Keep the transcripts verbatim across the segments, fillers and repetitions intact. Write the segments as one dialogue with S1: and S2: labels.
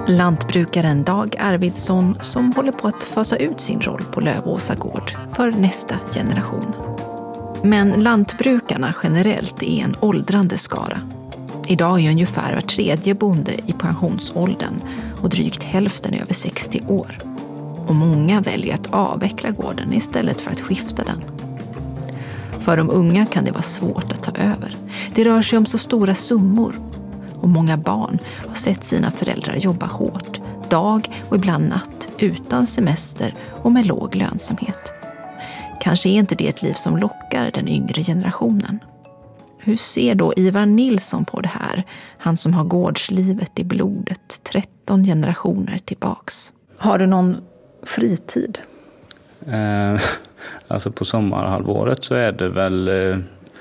S1: Lantbrukaren Dag Arvidsson som håller på att fasa ut sin roll på Lövåsa gård för nästa generation. Men lantbrukarna generellt är en åldrande skara. Idag är ungefär var tredje bonde i pensionsåldern och drygt hälften över sextio år. Och många väljer att avveckla gården istället för att skifta den. För de unga kan det vara svårt att ta över. Det rör sig om så stora summor. Och många barn har sett sina föräldrar jobba hårt, dag och ibland natt, utan semester och med låg lönsamhet. Kanske är inte det ett liv som lockar den yngre generationen. Hur ser då Ivar Nilsson på det här? Han som har gårdslivet i blodet tretton generationer tillbaks. Har du någon fritid?
S2: Eh, alltså på sommarhalvåret så är det väl eh,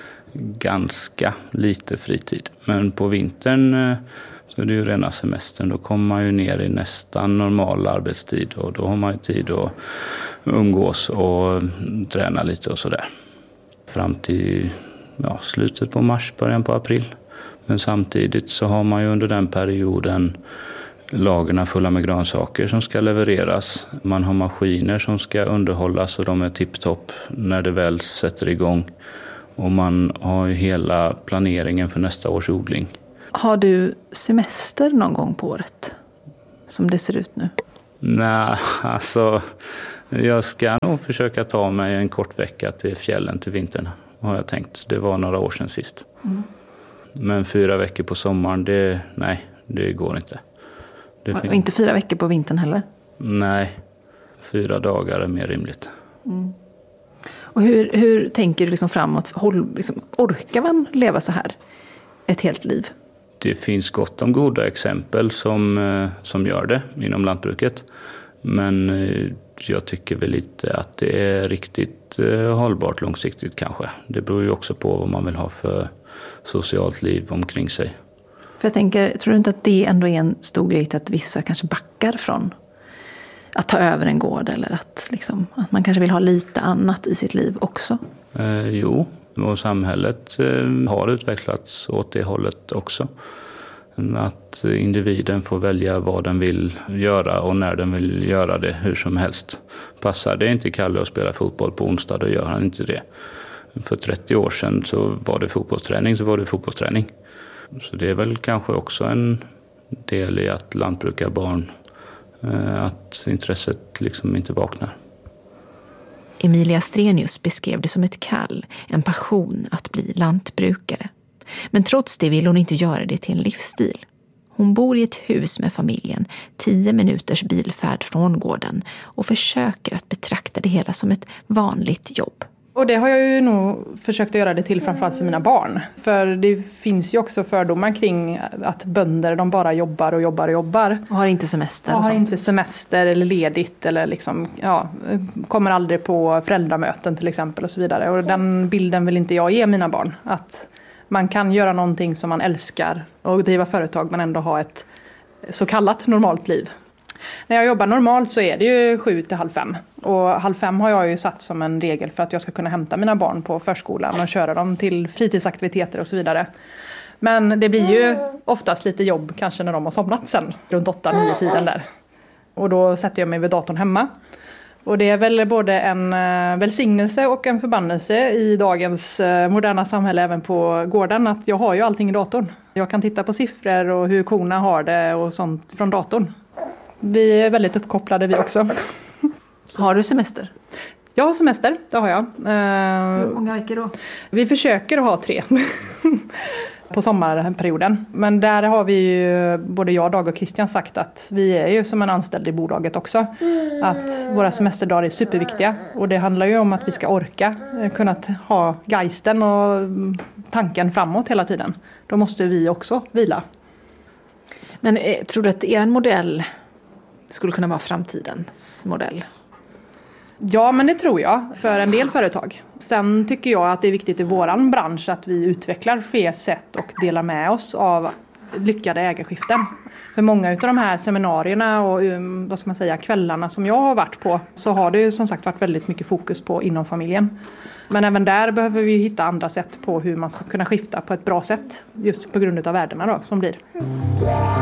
S2: ganska lite fritid. Men på vintern eh, så är det ju rena semestern. Då kommer man ju ner i nästan normal arbetstid och då har man ju tid att umgås och träna lite och sådär. Fram till ja, slutet på mars, början på april. Men samtidigt så har man ju under den perioden lagerna fulla med grönsaker som ska levereras. Man har maskiner som ska underhållas och de är tipptopp när det väl sätter igång. Och man har ju hela planeringen för nästa års odling.
S1: Har du semester någon gång på året som det ser ut nu?
S2: Nej, alltså jag ska nog försöka ta mig en kort vecka till fjällen till vintern. Har jag tänkt. Det var några år sedan sist. Mm. Men fyra veckor på sommaren, det, nej, det går inte. Det
S1: och inte fyra veckor på vintern heller?
S2: Nej, fyra dagar är mer rimligt.
S1: Mm. Och hur, hur tänker du liksom framåt? Håll, liksom, orkar man leva så här ett helt liv?
S2: Det finns gott om goda exempel som, som gör det inom lantbruket. Men jag tycker väl lite att det är riktigt hållbart långsiktigt kanske. Det beror ju också på vad man vill ha för socialt liv omkring sig.
S1: För jag tänker, tror du inte att det ändå är en stor grej att vissa kanske backar från att ta över en gård eller att, liksom, att man kanske vill ha lite annat i sitt liv också?
S2: Eh, jo, och samhället eh, har utvecklats åt det hållet också. Att individen får välja vad den vill göra och när den vill göra det hur som helst. Passar det inte Kalle att spela fotboll på onsdag, då gör han inte det. För trettio år sedan så var det fotbollsträning så var det fotbollsträning. Så det är väl kanske också en del i att lantbruka barn, att intresset liksom inte vaknar.
S1: Emilia Strenius beskrev det som ett kall, en passion att bli lantbrukare. Men trots det vill hon inte göra det till en livsstil. Hon bor i ett hus med familjen, tio minuters bilfärd från gården och försöker att betrakta det hela som ett vanligt jobb.
S3: Och det har jag ju nog försökt att göra det till framförallt för mina barn. För det finns ju också fördomar kring att bönder de bara jobbar och jobbar och jobbar.
S1: Och har inte semester och,
S3: och
S1: sånt.
S3: har inte semester eller ledigt eller liksom, ja, kommer aldrig på föräldramöten till exempel och så vidare. Och den bilden vill inte jag ge mina barn. Att man kan göra någonting som man älskar och driva företag men ändå ha ett så kallat normalt liv. När jag jobbar normalt så är det ju sju till halv fem. Och halv fem har jag ju satt som en regel för att jag ska kunna hämta mina barn på förskolan och köra dem till fritidsaktiviteter och så vidare. Men det blir ju oftast lite jobb kanske när de har somnat sen, runt åtta nio tiden där. Och då sätter jag mig vid datorn hemma. Och det är väl både en välsignelse och en förbannelse i dagens moderna samhälle även på gården att jag har ju allting i datorn. Jag kan titta på siffror och hur korna har det och sånt från datorn. Vi är väldigt uppkopplade vi också.
S1: Har du semester?
S3: Jag har semester, det har jag.
S1: Hur många veckor då?
S3: Vi försöker ha tre på sommarperioden. Men där har vi ju, både jag, Dag och Christian sagt att vi är ju som en anställd i bolaget också. Att våra semesterdagar är superviktiga. Och det handlar ju om att vi ska orka kunna ha geisten och tanken framåt hela tiden. Då måste vi också vila.
S1: Men eh, tror du att er modell skulle kunna vara framtidens modell?
S3: Ja, men det tror jag för en del företag. Sen tycker jag att det är viktigt i våran bransch att vi utvecklar fler sätt och delar med oss av lyckade ägarskiften. För många av de här seminarierna och vad ska man säga, kvällarna som jag har varit på så har det ju som sagt varit väldigt mycket fokus på inom familjen. Men även där behöver vi hitta andra sätt på hur man ska kunna skifta på ett bra sätt just på grund av värdena då, som blir.